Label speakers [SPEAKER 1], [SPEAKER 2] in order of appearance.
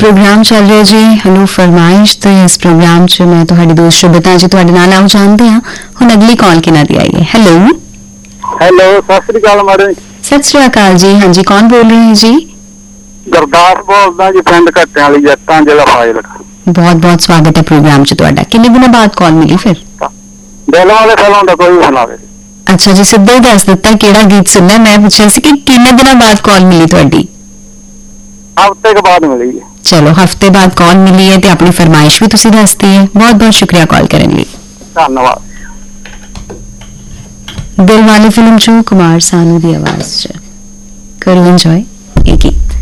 [SPEAKER 1] Programme चल रहा जी hello फरमाइश। तो इस प्रोग्राम च मैं तुहाडी दोस्त शुभता जी तुहाडे नाल आओ जानते हैं। हुण अगली कॉल किना दी आई है। हेलो
[SPEAKER 2] हेलो सत श्री अकाल मैडम।
[SPEAKER 1] सत श्री अकाल जी। हाँ जी, कौन बोल रहे हैं जी?
[SPEAKER 2] गुरदास बोलदा जी, पिंड घट्टियां वाली जट्टां, जिला फाजिलका।
[SPEAKER 1] बहुत बहुत स्वागत है प्रोग्राम च तुहाडा। कितने दिनों बाद कॉल मिली फिर?
[SPEAKER 2] दिल वाले फिल्म दा कोई सुनावे।
[SPEAKER 1] अच्छा जी, सीधा ही दस दिता केड़ा गीत सुनना। मैं पूछा सी कि कितने दिनों बाद कॉल मिली तुहाडी?
[SPEAKER 2] हफ्ते के बाद मिली है।
[SPEAKER 1] चलो हफ्ते बाद कॉल मिली है तो अपनी फरमाइश भी तुसी दसती है। बहुत बहुत शुक्रिया कॉल करने लिए।
[SPEAKER 2] धन्यवाद।
[SPEAKER 1] दिल वाले फिल्म चो कुमार सानू की आवाज च करो एंजॉय ये गीत।